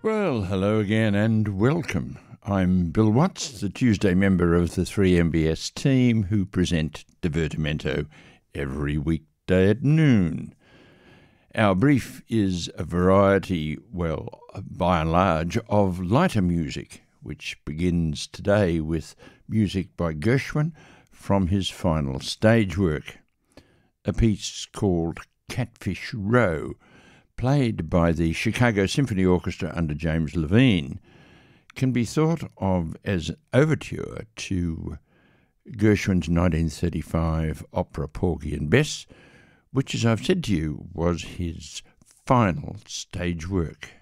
Well, hello again and welcome. I'm Bill Watts, the Tuesday member of the 3MBS team who present Divertimento every weekday at noon. Our brief is a variety, well, by and large, of lighter music, which begins today with music by Gershwin from his final stage work, a piece called Catfish Row, played by the Chicago Symphony Orchestra under James Levine, can be thought of as an overture to Gershwin's 1935 opera Porgy and Bess, which, as I've said to you, was his final stage work.